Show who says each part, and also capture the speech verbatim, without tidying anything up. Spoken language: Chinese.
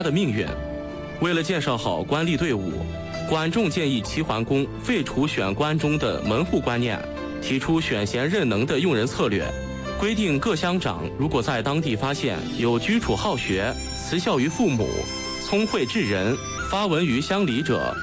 Speaker 1: 的命运。为了建设好官吏队伍，管仲建议齐桓公废除选官中的门户观念，提出选贤任能的用人策略，规定各乡长如果在当地发现有居处好学、慈孝于父母、聪慧治人、发闻于乡里者，